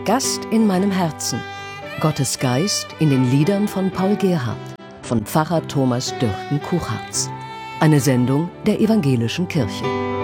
Gast in meinem Herzen. Gottes Geist in den Liedern von Paul Gerhardt, von Pfarrer Thomas Dürken-Kuchartz. Eine Sendung der Evangelischen Kirche.